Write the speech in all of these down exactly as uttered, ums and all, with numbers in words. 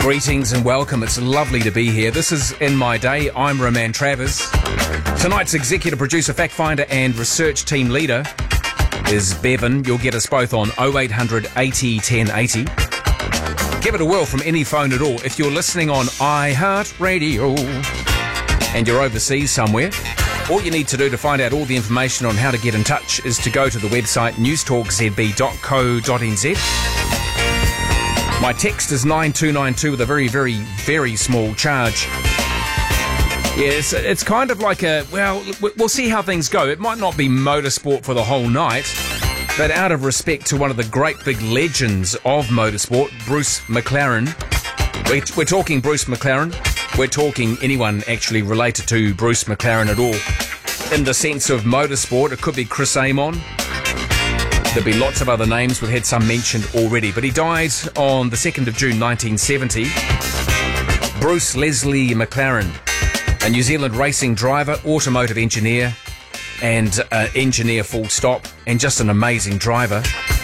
Greetings and welcome. It's lovely to be here. This is In My Day. I'm Roman Travers. Tonight's executive producer, fact finder and research team leader is Bevan. You'll get us both on oh eight hundred eighty ten eighty. Give it a whirl from any phone at all. If you're listening on iHeartRadio and you're overseas somewhere, all you need to do to find out all the information on how to get in touch is to go to the website newstalk z b dot co dot n z. My text is nine two nine two with a very, very, very small charge. Yes, it's kind of like a, well, we'll see how things go. It might not be motorsport for the whole night, but out of respect to one of the great big legends of motorsport, Bruce McLaren. We're, we're talking Bruce McLaren. We're talking anyone actually related to Bruce McLaren at all. In the sense of motorsport, it could be Chris Amon. There'll be lots of other names. We've had some mentioned already. But he died on the second of June nineteen seventy. Bruce Leslie McLaren, a New Zealand racing driver, automotive engineer, and uh, engineer full stop, and just an amazing driver.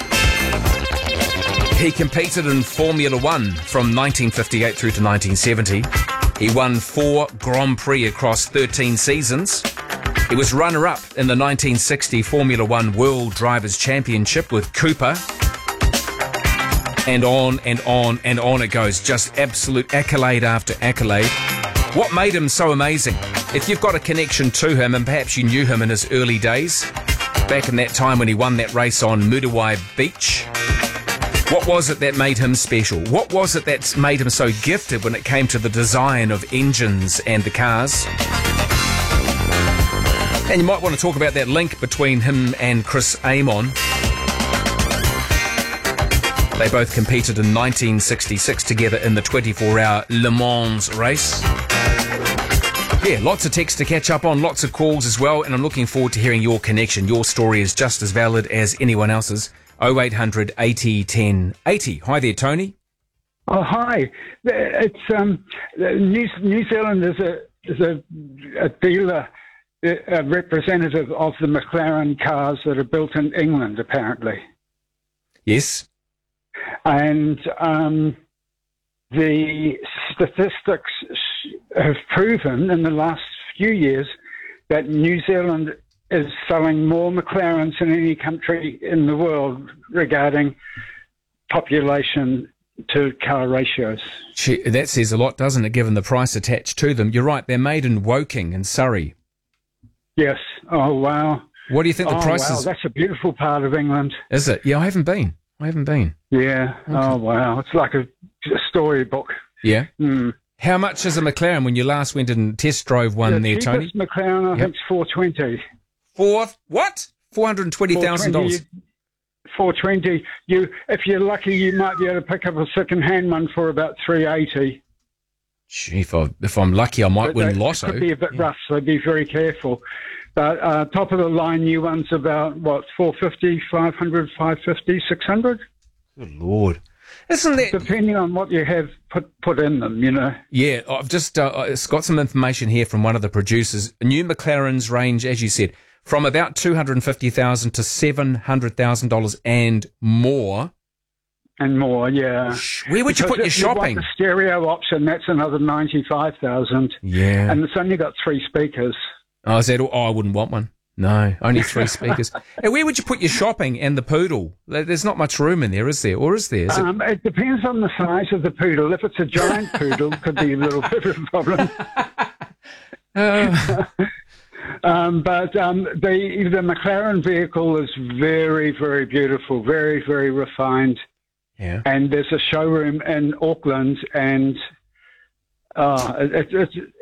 He competed in Formula One from nineteen fifty-eight through to nineteen seventy. He won four Grand Prix across thirteen seasons. He was runner-up in the nineteen sixty Formula One World Drivers' Championship with Cooper. And on and on and on it goes. Just absolute accolade after accolade. What made him so amazing? If you've got a connection to him, and perhaps you knew him in his early days, back in that time when he won that race on Muriwai Beach, what was it that made him special? What was it that made him so gifted when it came to the design of engines and the cars? And you might want to talk about that link between him and Chris Amon. They both competed in nineteen sixty-six together in the twenty-four hour Le Mans race. Yeah, lots of text to catch up on, lots of calls as well, and I'm looking forward to hearing your connection. Your story is just as valid as anyone else's. oh eight hundred eighty ten eighty. Hi there, Tony. Oh, hi. It's um, New, New Zealand is a is a, a dealer, a representative of the McLaren cars that are built in England, apparently. Yes. And um, the statistics have proven in the last few years that New Zealand is selling more McLarens than any country in the world regarding population to car ratios. Gee, that says a lot, doesn't it, given the price attached to them? You're right, they're made in Woking in Surrey. Yes. Oh, wow. What do you think the oh, price wow. is? That's a beautiful part of England. Is it? Yeah, I haven't been. I haven't been. Yeah. Okay. Oh, wow. It's like a, a storybook. Yeah. Mm. How much is a McLaren when you last went and test drove one the there, Tony? The McLaren, I yep. think, is four twenty. Four, what? four hundred twenty thousand dollars. four twenty. You, if you're lucky, you might be able to pick up a second-hand one for about three eighty. Gee, if, I, if I'm lucky, I might but win they, Lotto. It could be a bit yeah. rough, so be very careful. But uh, top of the line, new ones about, what, four fifty, five hundred, five fifty, six hundred? Good Lord. Isn't that... Depending on what you have put put in them, you know. Yeah, I've just uh, got some information here from one of the producers. New McLarens range, as you said, from about two hundred fifty thousand dollars to seven hundred thousand dollars and more. And more, yeah. Where would because you put your if shopping? You want the stereo option, that's another ninety-five thousand dollars. Yeah. And it's only got three speakers. Oh, is that all? Oh, I wouldn't want one. No, only three speakers. And where would you put your shopping and the poodle? There's not much room in there, is there? Or is there? Is um, it... it depends on the size of the poodle. If it's a giant poodle, it could be a little bit of a problem. uh... um, but um, the, the McLaren vehicle is very, very beautiful, very, very refined. Yeah. And there's a showroom in Auckland, and uh, it, it's